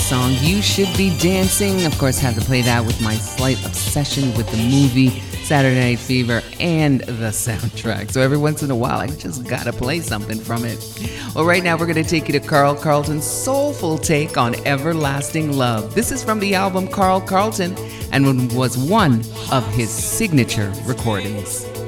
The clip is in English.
song, You Should Be Dancing. Of course, have to play that with my slight obsession with the movie Saturday Night Fever and the soundtrack. So every once in a while, I just gotta play something from it. Well, right now, we're gonna take you to Carl Carlton's soulful take on Everlasting Love. This is from the album Carl Carlton and was one of his signature recordings.